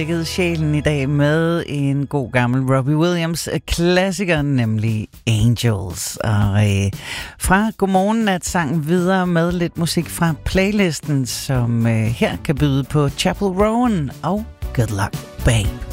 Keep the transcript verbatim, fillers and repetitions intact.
Sjælen i dag med en god gammel Robbie Williams klassiker, nemlig Angels. Og øh, fra Godmorgen at sang videre med lidt musik fra playlisten, som øh, her kan byde på Chapel Rowan og Good Luck Babe.